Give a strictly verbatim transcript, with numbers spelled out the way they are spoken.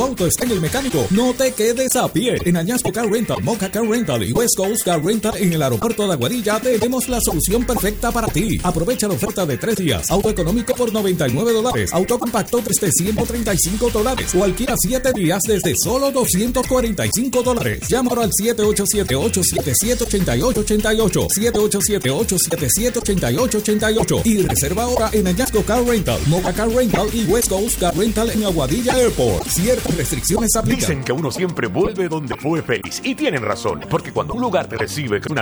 tu auto está en el mecánico, no te quedes a pie. En Añasco Car Rental, Moca Car Rental y West Coast Car Rental en el aeropuerto de Aguadilla tenemos la solución perfecta para ti. Aprovecha la oferta de tres días. Auto económico por noventa y nueve dólares. Auto compacto desde ciento treinta y cinco dólares. O alquila siete días desde solo doscientos cuarenta y cinco dólares. Llámalo al siete ocho siete, ocho siete siete, ocho ocho ocho ocho. siete ocho siete, ocho siete siete, ocho ocho ocho ocho. Y reserva ahora en Añasco Car Rental, Moca Car Rental y West Coast Car Rental en Aguadilla Airport. Ciertas restricciones aplican. Dicen que uno siempre vuelve donde fue feliz. Y tienen razón, porque cuando un lugar te recibe con una